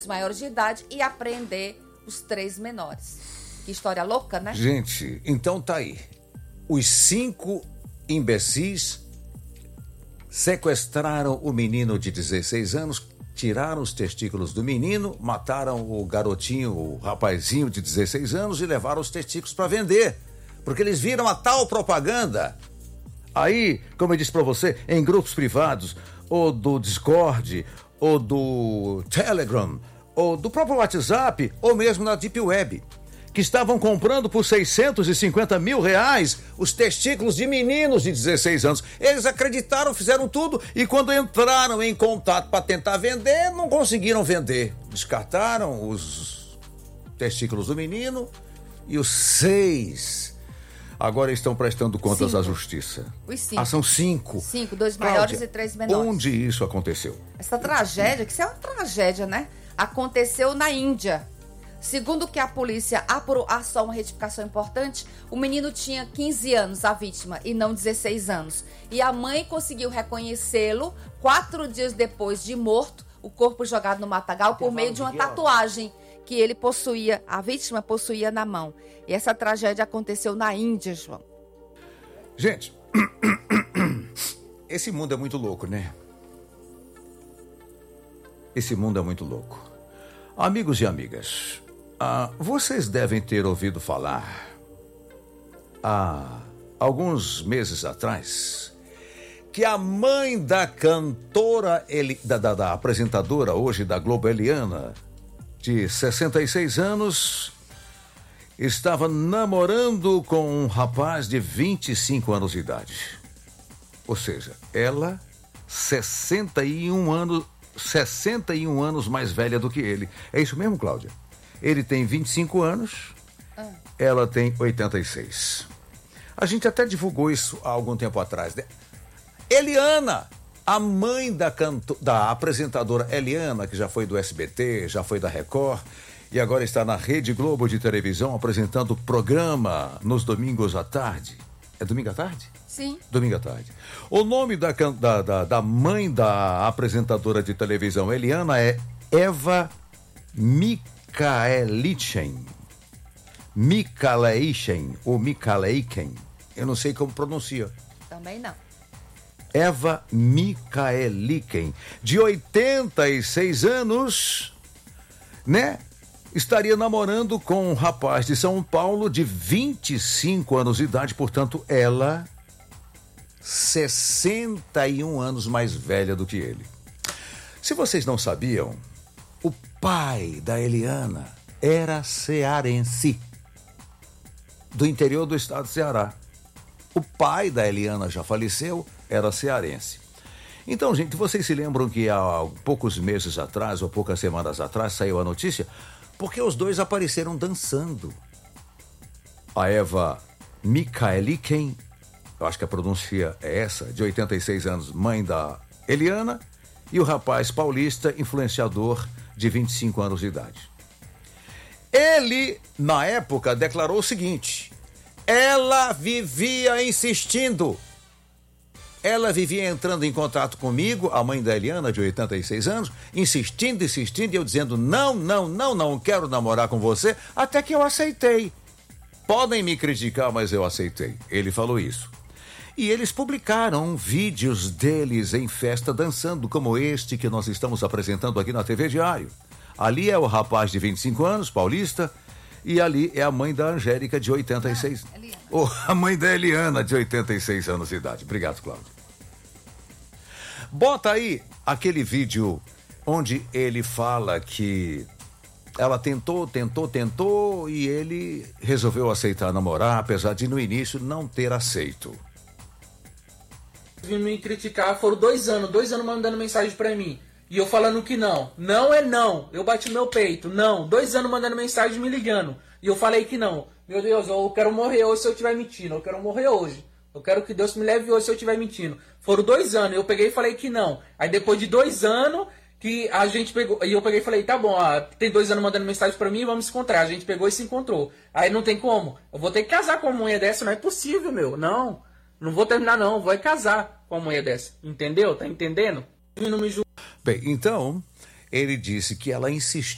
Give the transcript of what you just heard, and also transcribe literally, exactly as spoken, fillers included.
maiores de idade e apreender os três menores. Que história louca, né? Gente, então tá aí. Os cinco imbecis sequestraram o menino de dezesseis anos, tiraram os testículos do menino, mataram o garotinho, o rapazinho de dezesseis anos e levaram os testículos para vender. Porque eles viram a tal propaganda. Aí, como eu disse para você, em grupos privados, ou do Discord, ou do Telegram, ou do próprio WhatsApp, ou mesmo na Deep Web, que estavam comprando por seiscentos e cinquenta mil reais os testículos de meninos de dezesseis anos. Eles acreditaram, fizeram tudo e quando entraram em contato para tentar vender, não conseguiram vender. Descartaram os testículos do menino e os seis agora estão prestando contas cinco. à justiça. Os cinco. Ah, são cinco. Cinco, dois maiores Cláudia, e três menores. Onde isso aconteceu? Essa tragédia, que isso é uma tragédia, né? Aconteceu na Índia. Segundo que a polícia apurou, ah, só uma retificação importante, o menino tinha quinze anos, a vítima, e não dezesseis anos. E a mãe conseguiu reconhecê-lo quatro dias depois de morto, o corpo jogado no matagal, por meio de uma tatuagem que ele possuía, a vítima possuía na mão. E essa tragédia aconteceu na Índia, João. Gente, esse mundo é muito louco, né? Esse mundo é muito louco. Amigos e amigas, ah, vocês devem ter ouvido falar, há alguns meses atrás, que a mãe da cantora, Eli, da, da, da apresentadora hoje da Globo, Eliana, de sessenta e seis anos, estava namorando com um rapaz de vinte e cinco anos de idade. Ou seja, ela, sessenta e um anos, sessenta e um anos mais velha do que ele. É isso mesmo, Cláudia? Ele tem vinte e cinco anos, ah. ela tem oitenta e seis. A gente até divulgou isso há algum tempo atrás, né? Eliana, a mãe da, canto, da apresentadora Eliana, que já foi do S B T, já foi da Record, e agora está na Rede Globo de televisão apresentando programa nos domingos à tarde. É domingo à tarde? Sim. Domingo à tarde. O nome da, da, da, da mãe da apresentadora de televisão Eliana é Eva Mikaelichen. Mikaleichen ou Mikaleichen. Eu não sei como pronuncia. Também não. Eva Mikaelichen, de oitenta e seis anos, né? Estaria namorando com um rapaz de São Paulo de vinte e cinco anos de idade, portanto, ela sessenta e um anos mais velha do que ele. Se vocês não sabiam, o pai da Eliana era cearense, do interior do estado de Ceará. O pai da Eliana já faleceu, era cearense. Então, gente, vocês se lembram que há poucos meses atrás, ou poucas semanas atrás, saiu a notícia? Porque os dois apareceram dançando. A Eva Mikaelichen, eu acho que a pronúncia é essa, de oitenta e seis anos, mãe da Eliana, e o rapaz paulista, influenciador, de vinte e cinco anos de idade. Ele, na época, declarou o seguinte: ela vivia insistindo. Ela vivia entrando em contato comigo, a mãe da Eliana, de oitenta e seis anos, insistindo, insistindo, e eu dizendo, não, não, não, não quero namorar com você, até que eu aceitei. Podem me criticar, mas eu aceitei. Ele falou isso. E eles publicaram vídeos deles em festa dançando, como este que nós estamos apresentando aqui na T V Diário. Ali é o rapaz de vinte e cinco anos, paulista, e ali é a mãe da Angélica, de oitenta e seis. Ah, oh, a mãe da Eliana, de oitenta e seis anos de idade. Obrigado, Cláudio. Bota aí aquele vídeo onde ele fala que ela tentou, tentou, tentou e ele resolveu aceitar namorar, apesar de no início não ter aceito. Vim me criticar, foram dois anos, dois anos mandando mensagem pra mim. E eu falando que não. Não é não. Eu bati meu peito. Não. Dois anos mandando mensagem me ligando. E eu falei que não. Meu Deus, eu quero morrer hoje se eu estiver mentindo. Eu quero morrer hoje. Eu quero que Deus me leve hoje se eu estiver mentindo. Foram dois anos. Eu peguei e falei que não. Aí depois de dois anos que a gente pegou... E eu peguei e falei, tá bom, ó, tem dois anos mandando mensagem pra mim, vamos se encontrar. A gente pegou e se encontrou. Aí não tem como. Eu vou ter que casar com uma mulher dessa. Não é possível, meu. Não. Não vou terminar, não. Vou casar com uma mulher dessa. Entendeu? Tá entendendo? Não me julga. Bem, então, ele disse que ela insistiu